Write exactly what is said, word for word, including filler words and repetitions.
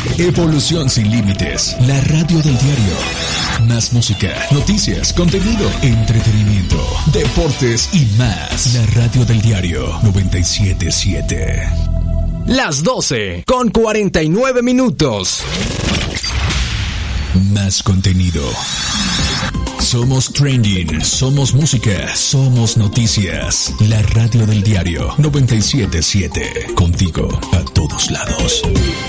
Evolución sin límites. La radio del diario. Más música, noticias, contenido, entretenimiento, deportes y más. La radio del diario noventa y siete siete. Las doce con cuarenta y nueve minutos. Más contenido. Somos trending, somos música, somos noticias. La radio del diario noventa y siete siete. Contigo a todos lados.